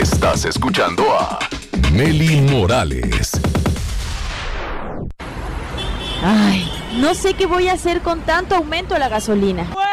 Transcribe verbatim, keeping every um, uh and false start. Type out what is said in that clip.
Estás escuchando a Meli Morales. Ay, no sé qué voy a hacer con tanto aumento de la gasolina.